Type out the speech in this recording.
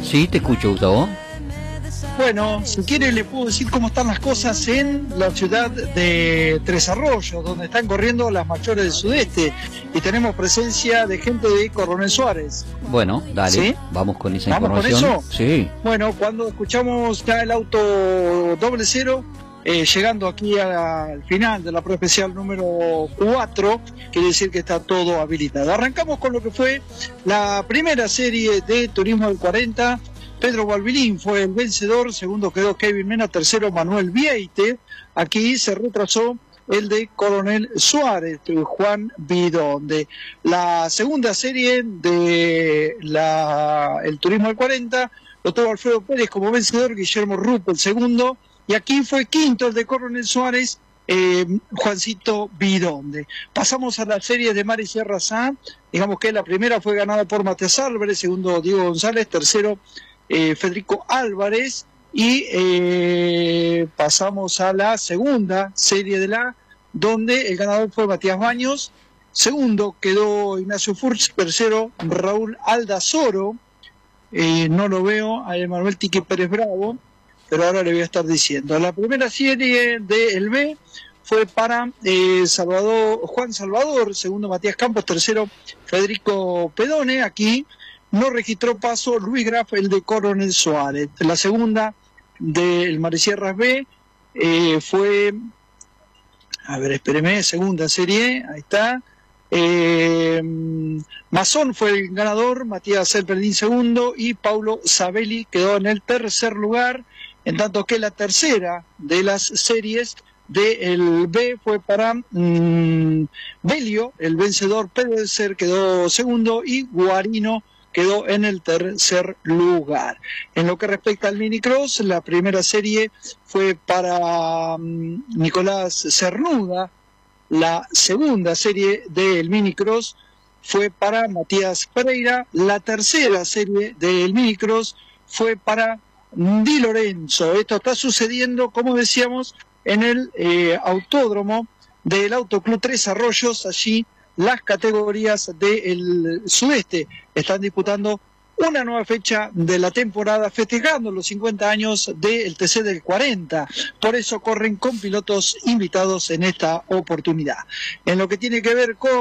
Sí, te escucho, Gustavo. Bueno, si quiere le puedo decir cómo están las cosas en la ciudad de Tres Arroyos, donde están corriendo las mayores del sudeste y tenemos presencia de gente de Coronel Suárez. Bueno, dale, ¿Sí? vamos con esa ¿Vamos con información. eso? Sí. Bueno, cuando escuchamos ya el auto 00, llegando aquí al final de la prueba especial número 4, quiere decir que está todo habilitado. Arrancamos con lo que fue la primera serie de Turismo del 40. Pedro Balbilín fue el vencedor, segundo quedó Kevin Mena, tercero Manuel Vieite. Aquí se retrasó el de Coronel Suárez, Juan Bidonde. La segunda serie de el Turismo del 40 lo tuvo Alfredo Pérez como vencedor, Guillermo Rupp el segundo, y aquí fue quinto el de Coronel Suárez, Juancito Bidonde. Pasamos a la serie de Mar y Sierra Sá. Digamos que la primera fue ganada por Matías Álvarez, segundo Diego González, tercero Federico Álvarez, y pasamos a la segunda serie de donde el ganador fue Matías Baños, segundo quedó Ignacio Furch, tercero Raúl Aldazoro, no lo veo a Emanuel Tique Pérez Bravo, pero ahora le voy a estar diciendo. La primera serie del B fue para Juan Salvador, segundo Matías Campos, tercero Federico Pedone. Aquí no registró paso Luis Graf, el de Coronel Suárez. La segunda del Marisierras B fue, a ver, espéreme, segunda serie, ahí está. Mazón fue el ganador, Matías Elperdín segundo y Paulo Sabelli quedó en el tercer lugar, en tanto que la tercera de las series del B fue para Belio, el vencedor. Pederser quedó segundo y Guarino quedó en el tercer lugar. En lo que respecta al minicross, la primera serie fue para Nicolás Cernuda, la segunda serie del minicross fue para Matías Pereira, la tercera serie del minicross fue para Di Lorenzo. Esto está sucediendo, como decíamos, en el autódromo del Autoclub Tres Arroyos. Allí las categorías del sudeste están disputando una nueva fecha de la temporada, festejando los 50 años del TC del 40. Por eso corren con pilotos invitados en esta oportunidad. En lo que tiene que ver con